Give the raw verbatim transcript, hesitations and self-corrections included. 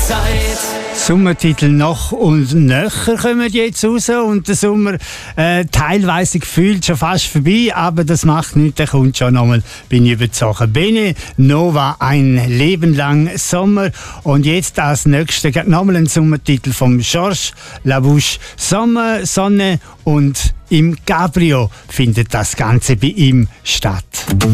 Zeit. Sommertitel noch und nöcher kommen jetzt raus und der Sommer äh, teilweise gefühlt schon fast vorbei, aber das macht nichts, der kommt schon nochmal, bin ich überzeugt. Bene Nova, ein Leben lang Sommer, und jetzt als nächstes nochmal ein Sommertitel vom Georges Labouche, Sommer, Sonne, und im Cabrio findet das Ganze bei ihm statt.